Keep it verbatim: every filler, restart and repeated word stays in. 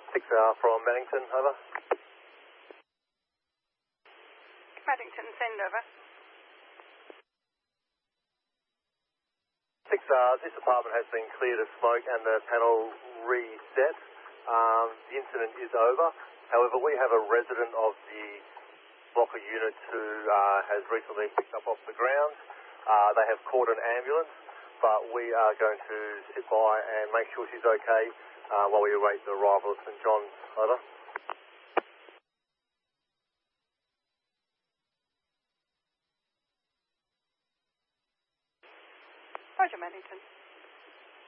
six R from Maddington, over. Maddington, send over. six R, this apartment has been cleared of smoke and the panel reset. Um, the incident is over. However, we have a resident of the block of units who uh, has recently been picked up off the ground. Uh, they have called an ambulance, but we are going to sit by and make sure she's okay uh, while we await the arrival of St John's. Over. Roger, Maddington.